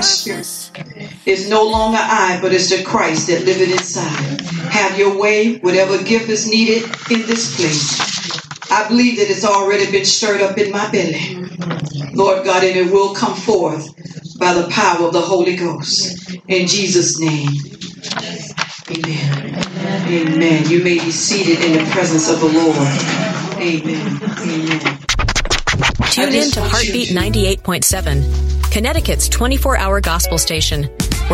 spirit. It's no longer I, but it's the Christ that liveth inside. Have your way, whatever gift is needed in this place. I believe that it's already been stirred up in my belly, Lord God, and it will come forth by the power of the Holy Ghost. In Jesus' name, amen. Amen. You may be seated in the presence of the Lord. Amen. Amen. Tune in to Heartbeat 98.7, Connecticut's 24-hour gospel station.